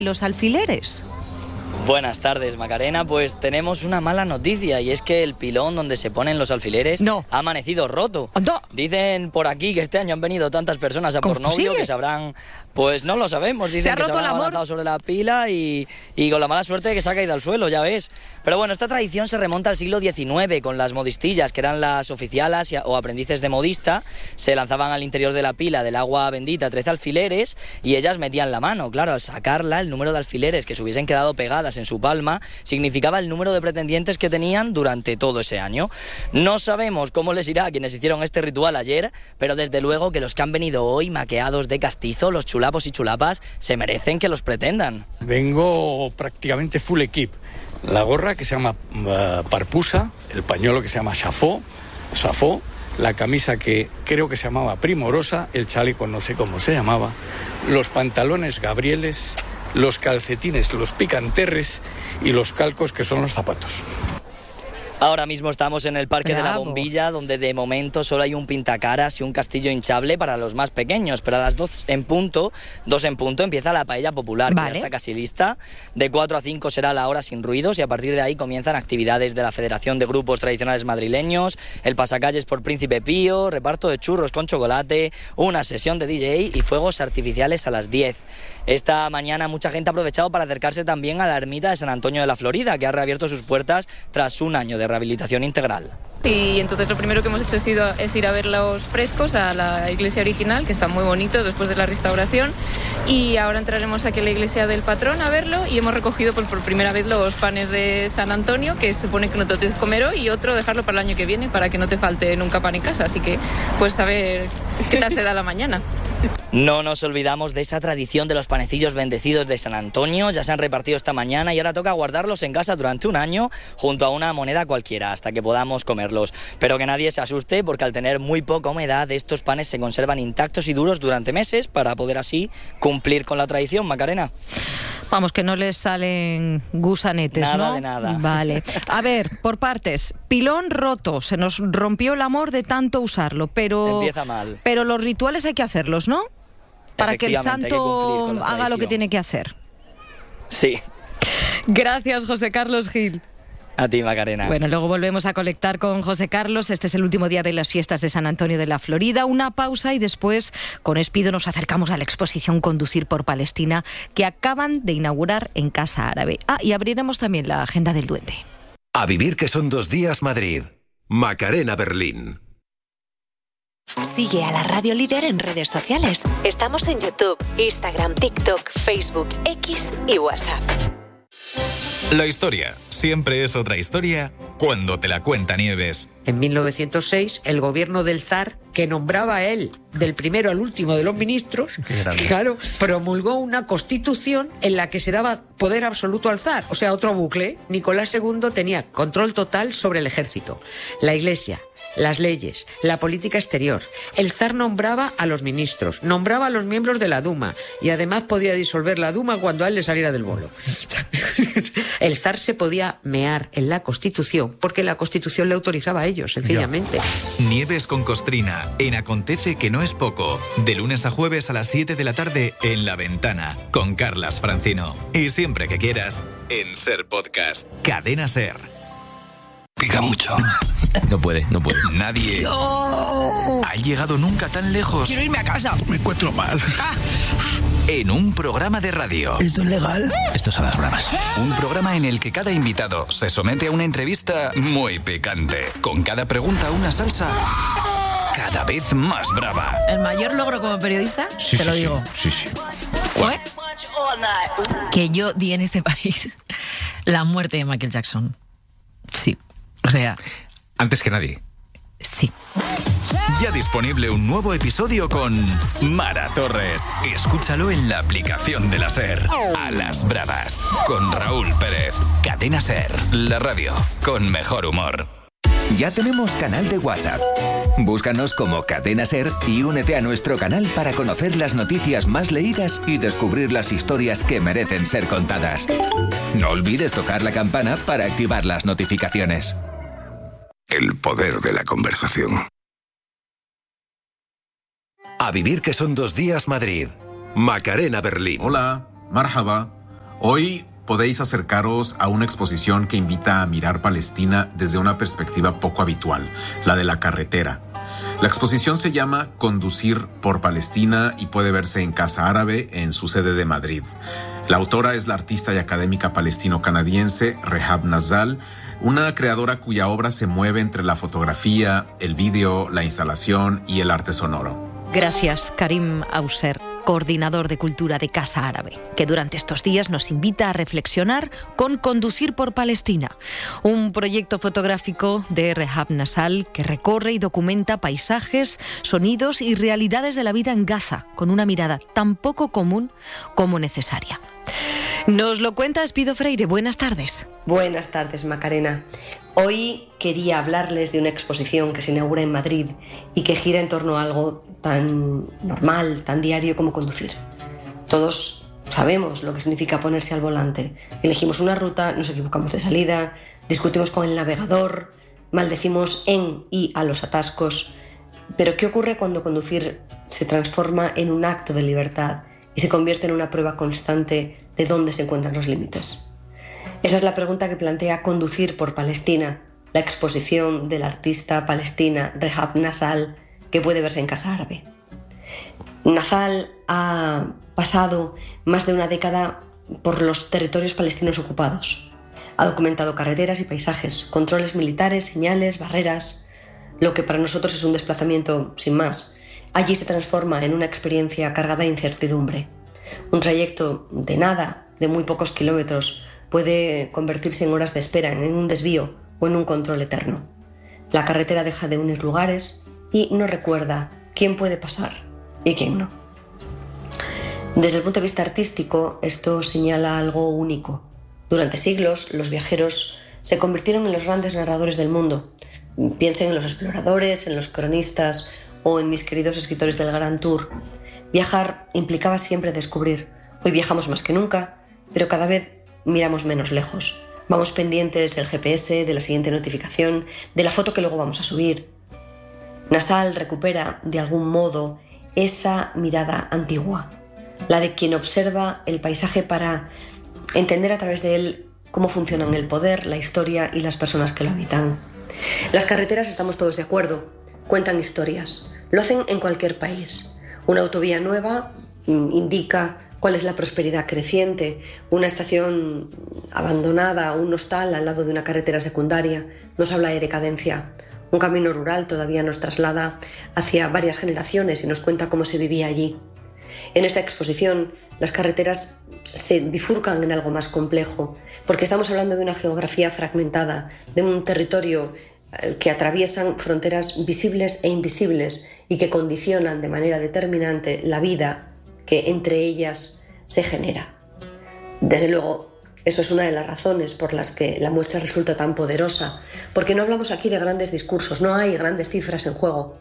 los alfileres. Buenas tardes, Macarena. Pues tenemos una mala noticia y es que el pilón donde se ponen los alfileres ha amanecido roto. No. Dicen por aquí que este año han venido tantas personas a por novio que se habrán... Pues no lo sabemos, dicen que se habrán abalanzado sobre la pila y con la mala suerte de que se ha caído al suelo, ya ves. Pero bueno, esta tradición se remonta al siglo XIX con las modistillas, que eran las oficialas o aprendices de modista. Se lanzaban al interior de la pila del agua bendita 13 alfileres y ellas metían la mano. Claro, al sacarla, el número de alfileres que se hubiesen quedado pegadas en su palma significaba el número de pretendientes que tenían durante todo ese año. No sabemos cómo les irá a quienes hicieron este ritual ayer, pero desde luego que los que han venido hoy maqueados de castizo, los chulapos y chulapas, se merecen que los pretendan. Vengo prácticamente full equip. La gorra que se llama parpusa, el pañuelo que se llama safó, la camisa que creo que se llamaba primorosa, el chaleco no sé cómo se llamaba, los pantalones gabrieles, los calcetines, los picanterres y los calcos que son los zapatos. Ahora mismo estamos en el Parque de la Bombilla, donde de momento solo hay un pintacaras y un castillo hinchable para los más pequeños, pero a las 2 en punto, empieza la paella popular, que ya está casi lista. De 4 a 5 será la hora sin ruidos y a partir de ahí comienzan actividades de la Federación de Grupos Tradicionales Madrileños, el pasacalles por Príncipe Pío, reparto de churros con chocolate, una sesión de DJ y fuegos artificiales a las 10. Esta mañana mucha gente ha aprovechado para acercarse también a la ermita de San Antonio de la Florida, que ha reabierto sus puertas tras un año de rehabilitación integral. Y entonces lo primero que hemos hecho es ir a ver los frescos a la iglesia original, que está muy bonito después de la restauración, y ahora entraremos aquí a la iglesia del patrón a verlo y hemos recogido por primera vez los panes de San Antonio, que se supone que no te tienes que comer hoy, y otro dejarlo para el año que viene para que no te falte nunca pan en casa, así que pues a ver qué tal se da la mañana. No nos olvidamos de esa tradición de los panecillos bendecidos de San Antonio, ya se han repartido esta mañana y ahora toca guardarlos en casa durante un año junto a una moneda cualquiera hasta que podamos comerlos. Pero que nadie se asuste porque al tener muy poca humedad estos panes se conservan intactos y duros durante meses para poder así cumplir con la tradición, Macarena. Vamos, que no les salen gusanetes, nada, ¿no? De nada. Vale. A ver, por partes. Pilón roto. Se nos rompió el amor de tanto usarlo, pero... Empieza mal. Pero los rituales hay que hacerlos, ¿no? Para que el santo haga lo que tiene que hacer. Sí. Gracias, José Carlos Gil. A ti, Macarena. Bueno, luego volvemos a conectar con José Carlos. Este es el último día de las fiestas de San Antonio de la Florida. Una pausa y después con Espido nos acercamos a la exposición Conducir por Palestina que acaban de inaugurar en Casa Árabe. Y abriremos también la agenda del duende. A vivir que son 2 días Madrid. Macarena Berlín. Sigue a la Radio Líder en redes sociales. Estamos en YouTube, Instagram, TikTok, Facebook, X y WhatsApp. La historia siempre es otra historia cuando te la cuenta Nieves. En 1906, el gobierno del zar, que nombraba a él del primero al último de los ministros, claro, promulgó una constitución en la que se daba poder absoluto al zar. O sea, otro bucle. Nicolás II tenía control total sobre el ejército, la iglesia, las leyes, la política exterior. El zar nombraba a los ministros, nombraba a los miembros de la Duma y además podía disolver la Duma cuando a él le saliera del bolo. El zar se podía mear en la Constitución porque la Constitución le autorizaba a ellos, sencillamente. Nieves con Costrina, en Acontece que no es poco. De lunes a jueves a las 7 de la tarde en La Ventana, con Carlas Francino. Y siempre que quieras, en Ser Podcast. Cadena Ser. Pica mucho. No puede. Nadie ha llegado nunca tan lejos. Quiero irme a casa. Me encuentro mal. En un programa de radio. ¿Esto es legal? Esto es a las bravas. Un programa en el que cada invitado se somete a una entrevista muy picante. Con cada pregunta una salsa cada vez más brava. El mayor logro como periodista, te lo digo. Sí. Fue que yo di en este país la muerte de Michael Jackson. Sí. O sea... Antes que nadie. Sí. Ya disponible un nuevo episodio con Mara Torres. Escúchalo en la aplicación de la SER. A las bravas. Con Raúl Pérez. Cadena SER. La radio con mejor humor. Ya tenemos canal de WhatsApp. Búscanos como Cadena Ser y únete a nuestro canal para conocer las noticias más leídas y descubrir las historias que merecen ser contadas. No olvides tocar la campana para activar las notificaciones. El poder de la conversación. A vivir que son 2 días Madrid. Macarena Berlín. Hola, marhaba. Hoy podéis acercaros a una exposición que invita a mirar Palestina desde una perspectiva poco habitual, la de la carretera. La exposición se llama Conducir por Palestina y puede verse en Casa Árabe, en su sede de Madrid. La autora es la artista y académica palestino-canadiense Rehab Nazal, una creadora cuya obra se mueve entre la fotografía, el vídeo, la instalación y el arte sonoro. Gracias, Karim Auser, coordinador de cultura de Casa Árabe, que durante estos días nos invita a reflexionar con Conducir por Palestina, un proyecto fotográfico de Rehab Nazal que recorre y documenta paisajes, sonidos y realidades de la vida en Gaza, con una mirada tan poco común como necesaria. Nos lo cuenta Espido Freire. Buenas tardes. Buenas tardes, Macarena. Hoy quería hablarles de una exposición que se inaugura en Madrid y que gira en torno a algo tan normal, tan diario como conducir. Todos sabemos lo que significa ponerse al volante. Elegimos una ruta, nos equivocamos de salida, discutimos con el navegador, maldecimos en y a los atascos. Pero ¿qué ocurre cuando conducir se transforma en un acto de libertad y se convierte en una prueba constante de dónde se encuentran los límites? Esa es la pregunta que plantea Conducir por Palestina, la exposición de la artista palestina Rehab Nazal, que puede verse en Casa Árabe. Nazal ha pasado más de una década por los territorios palestinos ocupados. Ha documentado carreteras y paisajes, controles militares, señales, barreras. Lo que para nosotros es un desplazamiento sin más, allí se transforma en una experiencia cargada de incertidumbre. Un trayecto de nada, de muy pocos kilómetros, puede convertirse en horas de espera, en un desvío o en un control eterno. La carretera deja de unir lugares y no recuerda quién puede pasar y quién no. Desde el punto de vista artístico, esto señala algo único. Durante siglos, los viajeros se convirtieron en los grandes narradores del mundo. Piensen en los exploradores, en los cronistas o en mis queridos escritores del Gran Tour. Viajar implicaba siempre descubrir. Hoy viajamos más que nunca, pero cada vez miramos menos lejos. Vamos pendientes del GPS, de la siguiente notificación, de la foto que luego vamos a subir. Nazal recupera, de algún modo, esa mirada antigua, la de quien observa el paisaje para entender a través de él cómo funcionan el poder, la historia y las personas que lo habitan. Las carreteras, estamos todos de acuerdo, cuentan historias. Lo hacen en cualquier país. Una autovía nueva indica cuál es la prosperidad creciente. Una estación abandonada, un hostal al lado de una carretera secundaria, nos habla de decadencia. Un camino rural todavía nos traslada hacia varias generaciones y nos cuenta cómo se vivía allí. En esta exposición, las carreteras se bifurcan en algo más complejo, porque estamos hablando de una geografía fragmentada, de un territorio que atraviesan fronteras visibles e invisibles y que condicionan de manera determinante la vida que entre ellas se genera. Desde luego, eso es una de las razones por las que la muestra resulta tan poderosa, porque no hablamos aquí de grandes discursos, no hay grandes cifras en juego.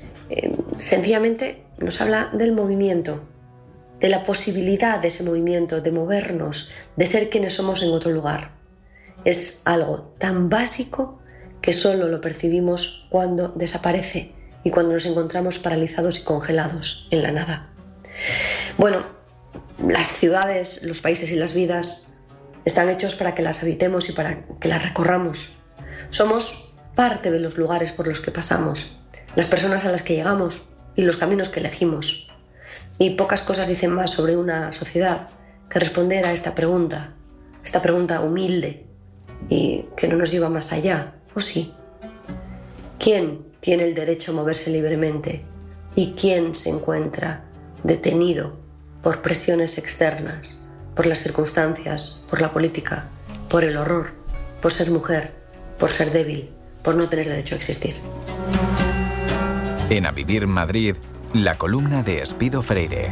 Sencillamente nos habla del movimiento, de la posibilidad de ese movimiento, de movernos, de ser quienes somos en otro lugar. Es algo tan básico que solo lo percibimos cuando desaparece y cuando nos encontramos paralizados y congelados en la nada. Bueno, las ciudades, los países y las vidas están hechos para que las habitemos y para que las recorramos. Somos parte de los lugares por los que pasamos, las personas a las que llegamos y los caminos que elegimos. Y pocas cosas dicen más sobre una sociedad que responder a esta pregunta humilde y que no nos lleva más allá, ¿o sí? ¿Quién tiene el derecho a moverse libremente y quién se encuentra detenido por presiones externas, por las circunstancias, por la política, por el horror, por ser mujer, por ser débil, por no tener derecho a existir? En A Vivir Madrid, la columna de Espido Freire.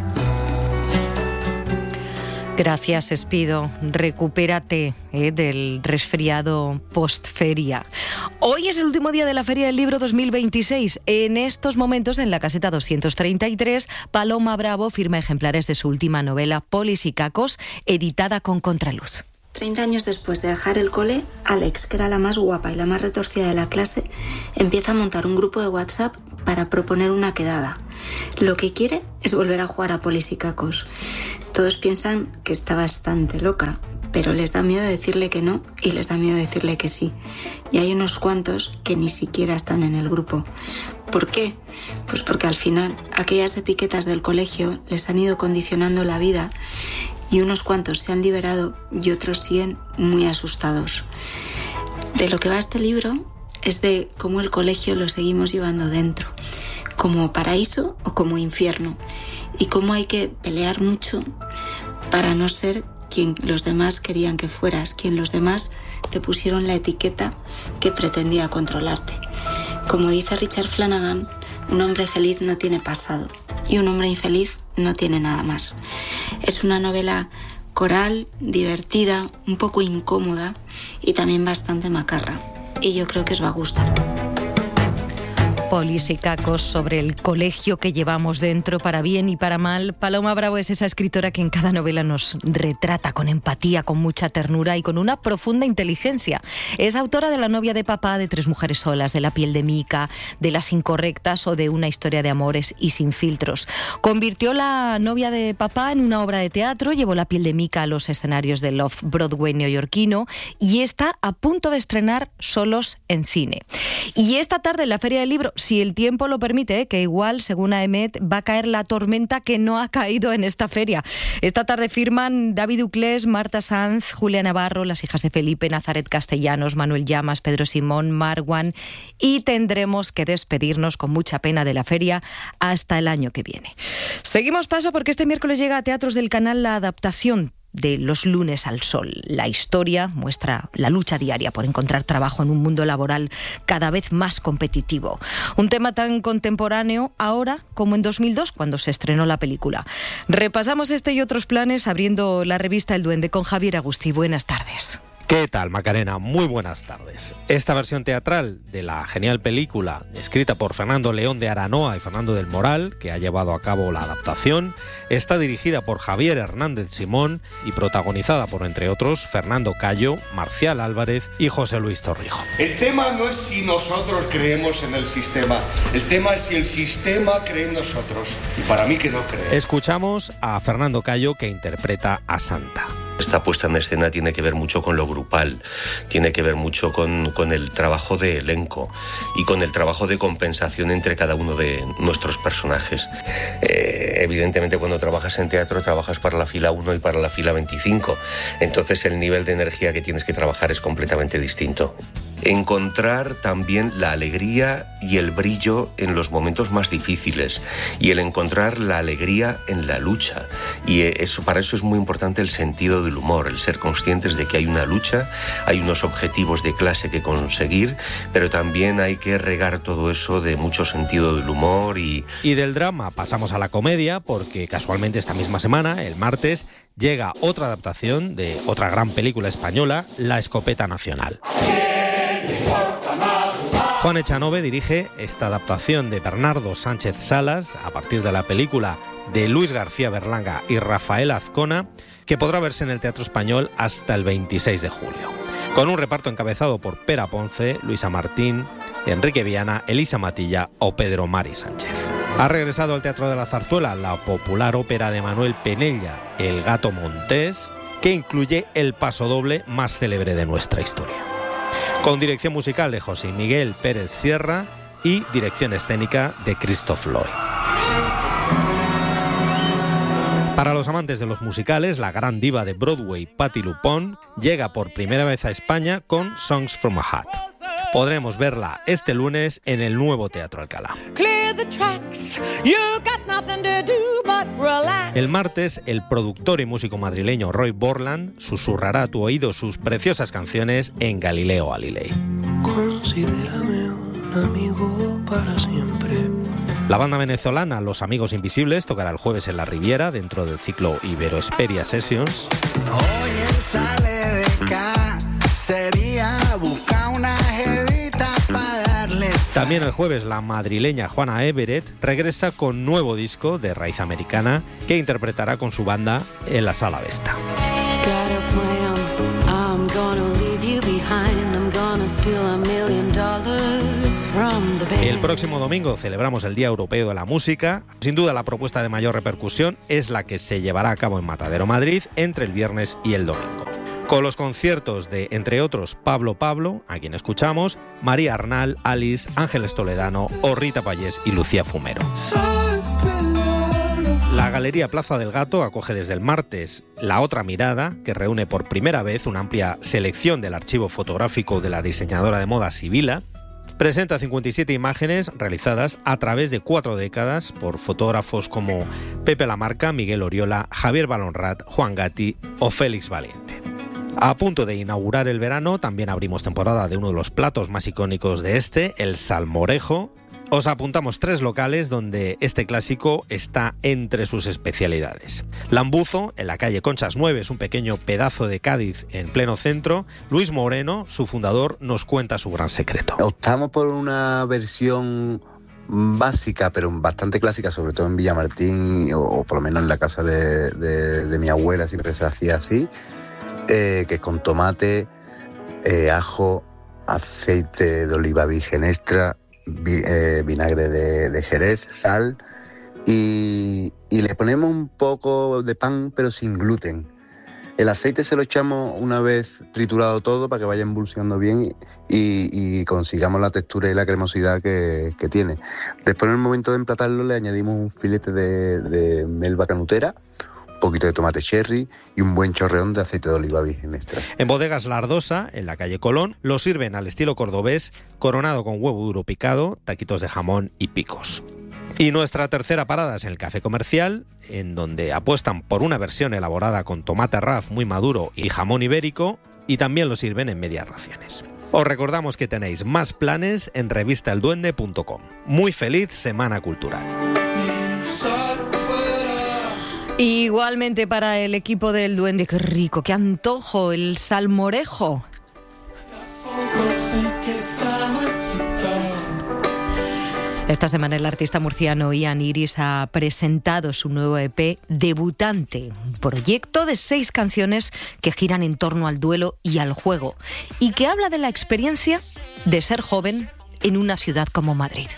Gracias, Espido. Recupérate del resfriado postferia. Hoy es el último día de la Feria del Libro 2026. En estos momentos, en la caseta 233, Paloma Bravo firma ejemplares de su última novela, Polis y Cacos, editada con Contraluz. 30 años después de dejar el cole, Alex, que era la más guapa y la más retorcida de la clase, empieza a montar un grupo de WhatsApp para proponer una quedada. Lo que quiere es volver a jugar a polis y cacos. Todos piensan que está bastante loca, pero les da miedo decirle que no y les da miedo decirle que sí. Y hay unos cuantos que ni siquiera están en el grupo. ¿Por qué? Pues porque al final aquellas etiquetas del colegio les han ido condicionando la vida y unos cuantos se han liberado y otros siguen muy asustados. De lo que va este libro es de cómo el colegio lo seguimos llevando dentro, como paraíso o como infierno, y cómo hay que pelear mucho para no ser quien los demás querían que fueras, quien los demás te pusieron la etiqueta que pretendía controlarte. Como dice Richard Flanagan, un hombre feliz no tiene pasado y un hombre infeliz no tiene nada más. Es una novela coral, divertida, un poco incómoda y también bastante macarra. Y yo creo que os va a gustar. Polis y cacos, sobre el colegio que llevamos dentro para bien y para mal. Paloma Bravo es esa escritora que en cada novela nos retrata con empatía, con mucha ternura y con una profunda inteligencia. Es autora de La novia de papá, de 3 mujeres solas, de La piel de Mica, de Las incorrectas o de Una historia de amores y sin filtros. Convirtió La novia de papá en una obra de teatro, llevó La piel de Mica a los escenarios del Off-Broadway neoyorquino y está a punto de estrenar Solos en cine. Y esta tarde en la Feria del Libro, si el tiempo lo permite, que igual, según AEMET, va a caer la tormenta que no ha caído en esta feria. Esta tarde firman David Uclés, Marta Sanz, Julia Navarro, las hijas de Felipe, Nazaret Castellanos, Manuel Llamas, Pedro Simón, Marwan, y tendremos que despedirnos con mucha pena de la feria hasta el año que viene. Seguimos paso porque este miércoles llega a Teatros del Canal la adaptación de Los lunes al sol. La historia muestra la lucha diaria por encontrar trabajo en un mundo laboral cada vez más competitivo. Un tema tan contemporáneo ahora como en 2002, cuando se estrenó la película. Repasamos este y otros planes abriendo la revista El Duende con Javier Agustí. Buenas tardes. ¿Qué tal, Macarena? Muy buenas tardes. Esta versión teatral de la genial película, escrita por Fernando León de Aranoa y Fernando del Moral, que ha llevado a cabo la adaptación, está dirigida por Javier Hernández Simón y protagonizada por, entre otros, Fernando Cayo, Marcial Álvarez y José Luis Torrijo. El tema no es si nosotros creemos en el sistema, el tema es si el sistema cree en nosotros. Y para mí que no cree. Escuchamos a Fernando Cayo, que interpreta a Santa. Esta puesta en escena tiene que ver mucho con lo grupal, tiene que ver mucho con el trabajo de elenco y con el trabajo de compensación entre cada uno de nuestros personajes. Evidentemente, cuando trabajas en teatro, trabajas para la fila 1 y para la fila 25. Entonces el nivel de energía que tienes que trabajar es completamente distinto. Encontrar también la alegría y el brillo en los momentos más difíciles y el encontrar la alegría en la lucha. Y para eso es muy importante el sentido del humor, el ser conscientes de que hay una lucha, hay unos objetivos de clase que conseguir, pero también hay que regar todo eso de mucho sentido del humor y del drama pasamos a la comedia, porque casualmente esta misma semana, el martes, llega otra adaptación de otra gran película española, La escopeta nacional. Juan Echanove dirige esta adaptación de Bernardo Sánchez Salas a partir de la película de Luis García Berlanga y Rafael Azcona, que podrá verse en el Teatro Español hasta el 26 de julio. Con un reparto encabezado por Pera Ponce, Luisa Martín, Enrique Viana, Elisa Matilla o Pedro Mari Sánchez. Ha regresado al Teatro de la Zarzuela la popular ópera de Manuel Penella, El gato montés, que incluye el pasodoble más célebre de nuestra historia. Con dirección musical de José Miguel Pérez Sierra y dirección escénica de Christoph Loy. Para los amantes de los musicales, la gran diva de Broadway, Patti LuPone, llega por primera vez a España con Songs from a Hat. Podremos verla este lunes en el nuevo Teatro Alcalá. El martes, el productor y músico madrileño Roy Borland susurrará a tu oído sus preciosas canciones en Galileo Galilei. Considérame un amigo para siempre. La banda venezolana Los Amigos Invisibles tocará el jueves en La Riviera dentro del ciclo Iberoesperia Sessions. Hoy sale de cacería, busca una jevita para darle. También el jueves la madrileña Juana Everett regresa con nuevo disco de raíz americana que interpretará con su banda en la Sala Vesta. El El próximo domingo celebramos el Día Europeo de la Música. Sin duda la propuesta de mayor repercusión es la que se llevará a cabo en Matadero, Madrid, entre el viernes y el domingo. Con los conciertos de, entre otros, Pablo, a quien escuchamos, María Arnal, Alice, Ángeles Toledano o Rita Pallés y Lucía Fumero. La Galería Plaza del Gato acoge desde el martes La Otra Mirada, que reúne por primera vez una amplia selección del archivo fotográfico de la diseñadora de moda Sibila. Presenta 57 imágenes realizadas a través de 4 décadas por fotógrafos como Pepe Lamarca, Miguel Oriola, Javier Balonrat, Juan Gatti o Félix Valiente. A punto de inaugurar el verano, también abrimos temporada de uno de los platos más icónicos de el salmorejo. Os apuntamos 3 locales donde este clásico está entre sus especialidades. Lambuzo, en la calle Conchas 9, es un pequeño pedazo de Cádiz en pleno centro. Luis Moreno, su fundador, nos cuenta su gran secreto. Optamos por una versión básica, pero bastante clásica, sobre todo en Villamartín, o por lo menos en la casa de mi abuela siempre se hacía así, que es con tomate, ajo, aceite de oliva virgen extra, vinagre de Jerez, sal y le ponemos un poco de pan pero sin gluten. El aceite se lo echamos una vez triturado todo para que vaya emulsionando bien y consigamos la textura y la cremosidad que tiene. Después, en el momento de emplatarlo, le añadimos un filete de melva canutera, un poquito de tomate cherry y un buen chorreón de aceite de oliva virgen extra. En Bodegas La Ardosa, en la calle Colón, lo sirven al estilo cordobés, coronado con huevo duro picado, taquitos de jamón y picos. Y nuestra tercera parada es en el Café Comercial, en donde apuestan por una versión elaborada con tomate raf muy maduro y jamón ibérico, y también lo sirven en medias raciones. Os recordamos que tenéis más planes en revistaelduende.com. Muy feliz Semana Cultural. Igualmente para el equipo del Duende, qué rico, qué antojo, el salmorejo. Esta semana el artista murciano Ian Iris ha presentado su nuevo EP Debutante, un proyecto de 6 canciones que giran en torno al duelo y al juego y que habla de la experiencia de ser joven en una ciudad como Madrid.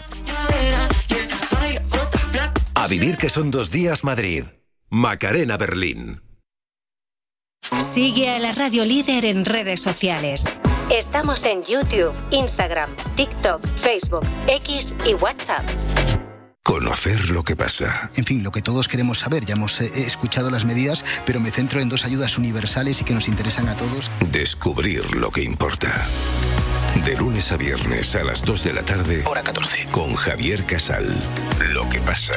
A vivir que son 2 días Madrid. Macarena Berlín. Sigue a la Radio Líder en redes sociales. Estamos en YouTube, Instagram, TikTok, Facebook, X y WhatsApp. Conocer lo que pasa. En fin, lo que todos queremos saber. Ya hemos escuchado las medidas, pero me centro en 2 ayudas universales y que nos interesan a todos. Descubrir lo que importa. De lunes a viernes a las 2 de la tarde. Hora 14. Con Javier Casal. Lo que pasa.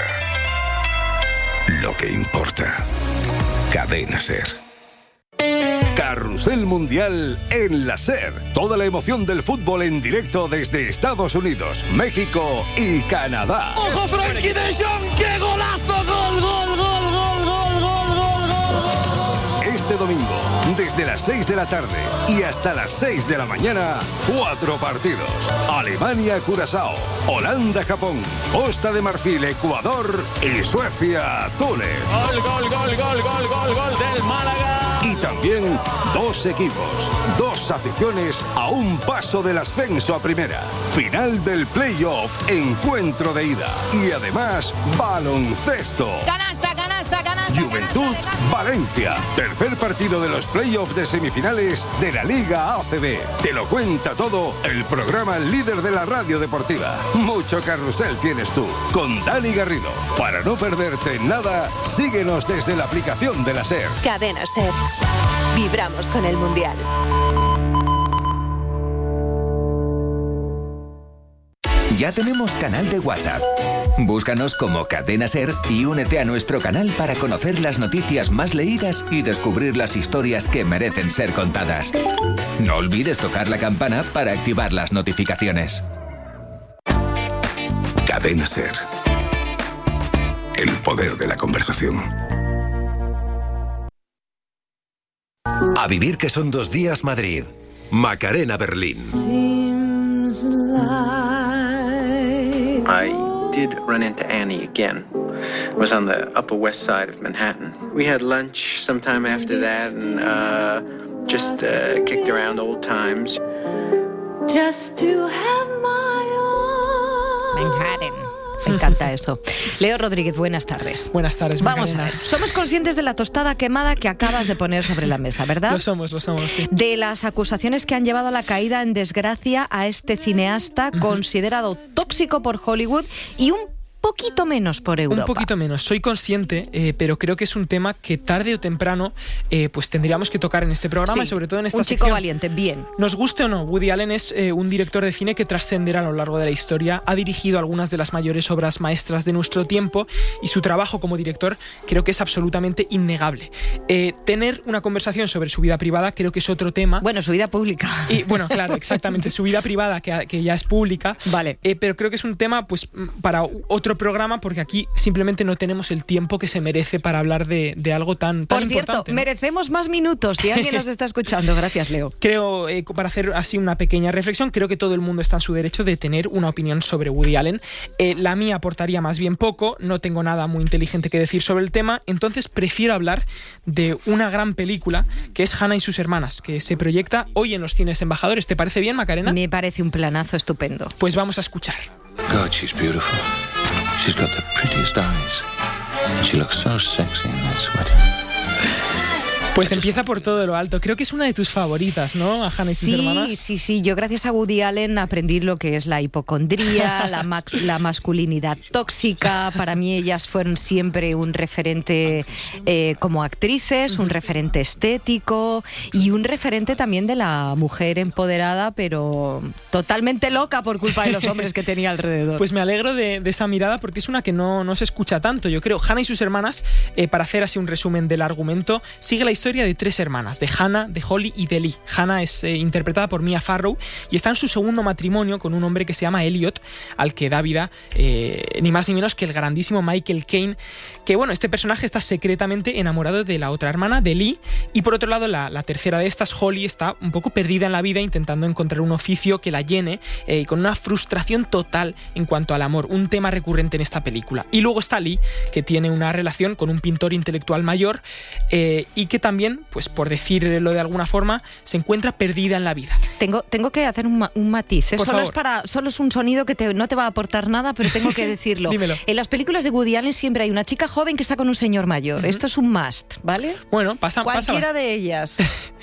Lo que importa. Cadena SER. Carrusel Mundial en la SER. Toda la emoción del fútbol en directo desde Estados Unidos, México y Canadá. ¡Ojo, Frankie de Jong! ¡Qué golazo! ¡Gol, gol, gol, gol, gol, gol, gol, gol! Este domingo, desde las 6 de la tarde y hasta las 6 de la mañana, 4 partidos. Alemania-Curazao, Holanda-Japón, Costa de Marfil, Ecuador y Suecia-Túnez. Gol, gol, gol, gol, gol, gol, gol del Málaga. Y también 2 equipos, 2 aficiones a un paso del ascenso a primera. Final del playoff, encuentro de ida. Y además, baloncesto. Canasta, canasta, canasta. Juventud Valencia. Tercer partido de los playoffs de semifinales de la Liga ACB. Te lo cuenta todo el programa líder de la radio deportiva. Mucho carrusel tienes tú, con Dani Garrido. Para no perderte nada, síguenos desde la aplicación de la SER. Cadena SER. Vibramos con el Mundial. Ya tenemos canal de WhatsApp. Búscanos como Cadena SER y únete a nuestro canal para conocer las noticias más leídas y descubrir las historias que merecen ser contadas. No olvides tocar la campana para activar las notificaciones. Cadena SER. El poder de la conversación. A vivir que son 2 días Madrid. Macarena Berlín. I did run into Annie again. It was on the Upper West Side of Manhattan. We had lunch sometime after that and just kicked around old times. Just to have my own. Manhattan. Me encanta eso. Leo Rodríguez, buenas tardes. Buenas tardes, Vamos a ver. Somos conscientes de la tostada quemada que acabas de poner sobre la mesa, ¿verdad? Lo somos, sí. De las acusaciones que han llevado a la caída en desgracia a este cineasta considerado tóxico por Hollywood y un poquito menos por Europa. Un poquito menos, soy consciente, pero creo que es un tema que tarde o temprano pues tendríamos que tocar en este programa y sobre todo en esta sección. Un chico valiente, bien. Nos guste o no, Woody Allen es un director de cine que trascenderá a lo largo de la historia, ha dirigido algunas de las mayores obras maestras de nuestro tiempo y su trabajo como director creo que es absolutamente innegable. Tener una conversación sobre su vida privada creo que es otro tema. Bueno, su vida pública. Y, bueno, claro, exactamente, su vida privada que ya es pública. Vale. Pero creo que es un tema pues para otro programa, porque aquí simplemente no tenemos el tiempo que se merece para hablar de algo tan Por cierto, importante, ¿no? Merecemos más minutos si alguien nos está escuchando. Gracias, Leo. Creo, para hacer así una pequeña reflexión, creo que todo el mundo está en su derecho de tener una opinión sobre Woody Allen. La mía aportaría más bien poco, no tengo nada muy inteligente que decir sobre el tema, entonces prefiero hablar de una gran película que es Hannah y sus hermanas, que se proyecta hoy en los cines Embajadores. ¿Te parece bien, Macarena? Me parece un planazo estupendo. Pues vamos a escuchar. God, she's beautiful. She's got the prettiest eyes. She looks so sexy in that sweater. Pues empieza por todo lo alto. Creo que es una de tus favoritas, ¿no? A Hannah y sus hermanas. Sí. Yo gracias a Woody Allen aprendí lo que es la hipocondría, la masculinidad tóxica. Para mí ellas fueron siempre un referente como actrices, un referente estético y un referente también de la mujer empoderada, pero totalmente loca por culpa de los hombres que tenía alrededor. Pues me alegro de esa mirada porque es una que no se escucha tanto. Yo creo, Hannah y sus hermanas, para hacer así un resumen del argumento, sigue la historia de tres hermanas, de Hannah, de Holly y de Lee. Hannah es interpretada por Mia Farrow y está en su segundo matrimonio con un hombre que se llama Elliot, al que da vida ni más ni menos que el grandísimo Michael Caine, que bueno, este personaje está secretamente enamorado de la otra hermana, de Lee, y por otro lado la tercera de estas, Holly, está un poco perdida en la vida intentando encontrar un oficio que la llene y con una frustración total en cuanto al amor, un tema recurrente en esta película. Y luego está Lee, que tiene una relación con un pintor intelectual mayor y que también, pues por decirlo de alguna forma, se encuentra perdida en la vida. Tengo que hacer un matiz. Por Solo es un sonido que no te va a aportar nada, pero tengo que decirlo. Dímelo. En las películas de Woody Allen siempre hay una chica joven que está con un señor mayor. Esto es un must, ¿vale? Bueno, cualquiera de ellas.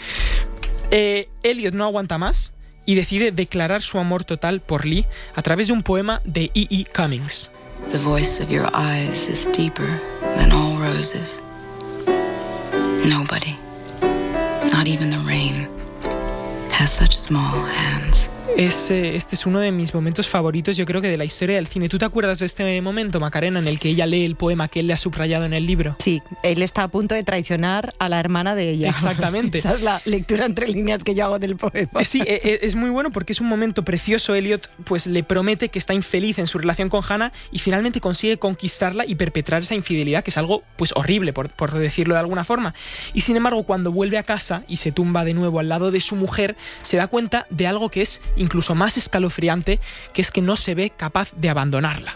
Elliot no aguanta más y decide declarar su amor total por Lee a través de un poema de E.E. Cummings. The voice of your eyes is deeper than all roses. Nobody, not even the rain, has such small hands. Este es uno de mis momentos favoritos, yo creo que de la historia del cine. ¿Tú te acuerdas de este momento, Macarena, en el que ella lee el poema que él le ha subrayado en el libro? Sí, él está a punto de traicionar a la hermana de ella. Exactamente. Esa es la lectura entre líneas que yo hago del poema. Sí, es muy bueno porque es un momento precioso. Elliot pues le promete que está infeliz en su relación con Hannah y finalmente consigue conquistarla y perpetrar esa infidelidad, que es algo pues horrible, por decirlo de alguna forma. Y sin embargo, cuando vuelve a casa y se tumba de nuevo al lado de su mujer, se da cuenta de algo que es incluso más escalofriante, que es que no se ve capaz de abandonarla.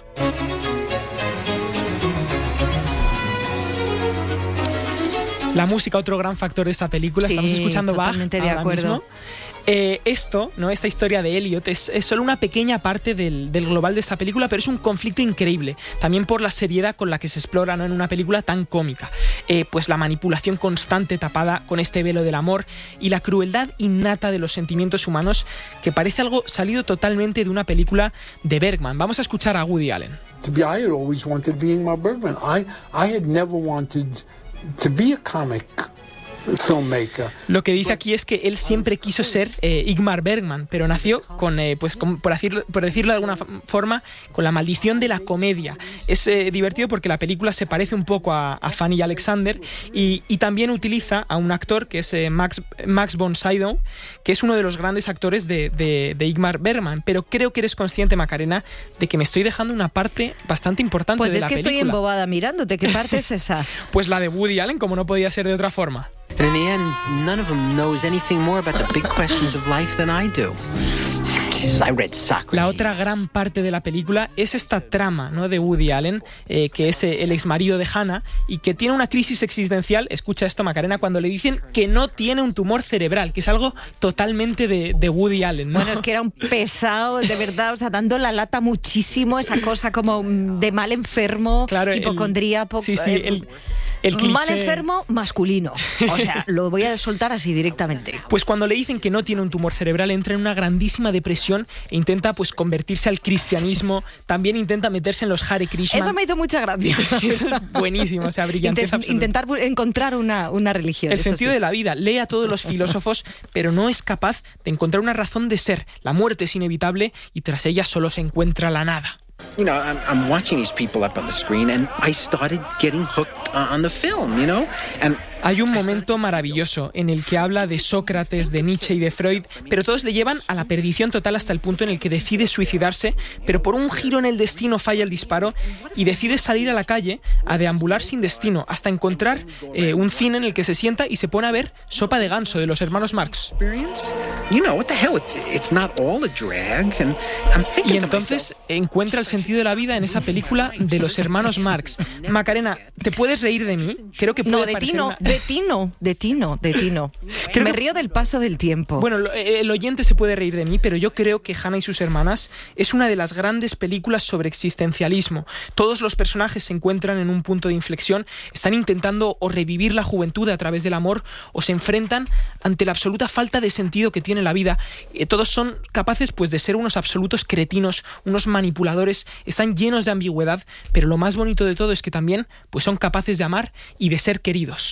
La música, otro gran factor de esta película. Sí, estamos escuchando Bach totalmente de ahora acuerdo. mismo. Esta historia de Elliot es solo una pequeña parte del global de esta película, pero es un conflicto increíble, también por la seriedad con la que se explora, ¿no?, en una película tan cómica. Pues la manipulación constante tapada con este velo del amor y la crueldad innata de los sentimientos humanos, que parece algo salido totalmente de una película de Bergman. Vamos a escuchar a Woody Allen. I had always wanted to be Ingmar Bergman. I had never wanted to be a comic filmmaker. Lo que dice aquí es que él siempre quiso ser Ingmar Bergman, pero nació con por decirlo de alguna forma, con la maldición de la comedia. Es divertido porque la película se parece un poco a Fanny y Alexander y también utiliza a un actor que es Max von Sydow, que es uno de los grandes actores de Ingmar Bergman. Pero creo que eres consciente, Macarena, de que me estoy dejando una parte bastante importante de la película. Pues es que estoy embobada mirándote. ¿Qué parte es esa? Pues la de Woody Allen, como no podía ser de otra forma. And in the end, none of them knows anything more about the big questions of life than I do. La otra gran parte de la película es esta trama, ¿no?, de Woody Allen, que es el exmarido de Hannah y que tiene una crisis existencial. Escucha esto, Macarena, cuando le dicen que no tiene un tumor cerebral, que es algo totalmente de Woody Allen, ¿no? Bueno, es que era un pesado, de verdad, o sea, dando la lata muchísimo, esa cosa como de mal enfermo, claro, hipocondríaco. El cliché. Mal enfermo masculino. O sea, lo voy a soltar así directamente. Pues cuando le dicen que no tiene un tumor cerebral, entra en una grandísima depresión e intenta pues convertirse al cristianismo. También intenta meterse en los Hare Krishna. Eso me hizo mucha gracia. Eso es buenísimo, o sea, brillante. Intentar encontrar una religión. El sentido de la vida. Lee a todos los filósofos, pero no es capaz de encontrar una razón de ser. La muerte es inevitable y tras ella solo se encuentra la nada. You know, I'm watching these people up on the screen and I started getting hooked on the film, you know? And hay un momento maravilloso en el que habla de Sócrates, de Nietzsche y de Freud, pero todos le llevan a la perdición total hasta el punto en el que decide suicidarse, pero por un giro en el destino falla el disparo y decide salir a la calle a deambular sin destino hasta encontrar un cine en el que se sienta y se pone a ver Sopa de ganso de los hermanos Marx. Y entonces encuentra el sentido de la vida en esa película de los hermanos Marx. Macarena, ¿te puedes reír de mí? Creo que puede parecer De Tino. Me río del paso del tiempo. Bueno, el oyente se puede reír de mí, pero yo creo que Hannah y sus hermanas es una de las grandes películas sobre existencialismo. Todos los personajes se encuentran en un punto de inflexión, están intentando o revivir la juventud a través del amor o se enfrentan ante la absoluta falta de sentido que tiene la vida. Todos son capaces pues de ser unos absolutos cretinos, unos manipuladores, están llenos de ambigüedad, pero lo más bonito de todo es que también pues son capaces de amar y de ser queridos.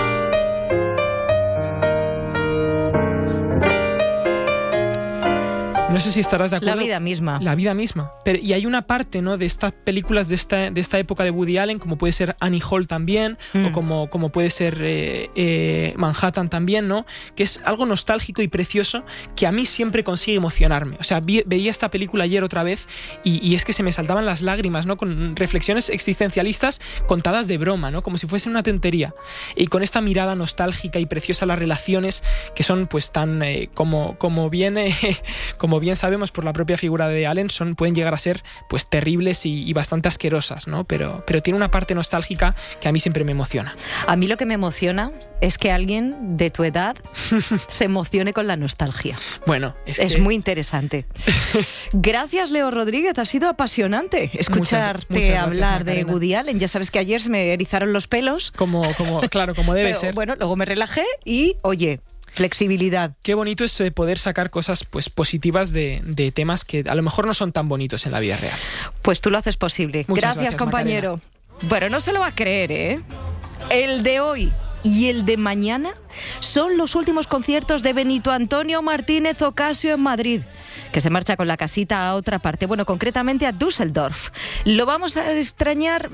No sé si estarás de acuerdo. La vida misma. La vida misma. Pero, y hay una parte, ¿no?, de estas películas de esta época de Woody Allen, como puede ser Annie Hall también, o como puede ser Manhattan también, ¿no?, que es algo nostálgico y precioso que a mí siempre consigue emocionarme. O sea, veía esta película ayer otra vez y es que se me saltaban las lágrimas, ¿no?, con reflexiones existencialistas contadas de broma, ¿no?, como si fuese una tontería. Y con esta mirada nostálgica y preciosa a las relaciones que son pues tan, como bien sabemos por la propia figura de Allen, pueden llegar a ser pues terribles y bastante asquerosas, ¿no? Pero tiene una parte nostálgica que a mí siempre me emociona. A mí lo que me emociona es que alguien de tu edad se emocione con la nostalgia. Bueno, es muy interesante. Gracias, Leo Rodríguez, ha sido apasionante escucharte muchas hablar gracias, de Woody Allen. Ya sabes que ayer se me erizaron los pelos. Como debe ser. Bueno, luego me relajé y, oye, flexibilidad. Qué bonito es poder sacar cosas pues positivas de temas que a lo mejor no son tan bonitos en la vida real. Pues tú lo haces posible. Gracias, compañero. Macarena. Bueno, no se lo va a creer, ¿eh? El de hoy y el de mañana son los últimos conciertos de Benito Antonio Martínez Ocasio en Madrid, que se marcha con la casita a otra parte, bueno, concretamente a Düsseldorf. Lo vamos a extrañar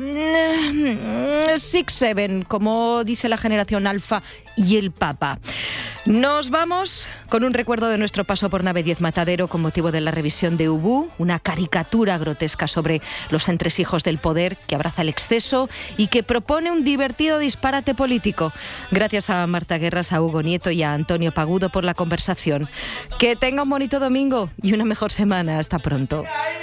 6-7, como dice la generación Alfa y el Papa. Nos vamos con un recuerdo de nuestro paso por Nave 10 Matadero con motivo de la revisión de Ubu, una caricatura grotesca sobre los entresijos del poder que abraza el exceso y que propone un divertido disparate político. Gracias a Marta Guerras, a Hugo Nieto y a Antonio Pagudo por la conversación. Que tenga un bonito domingo y una mejor semana. Hasta pronto.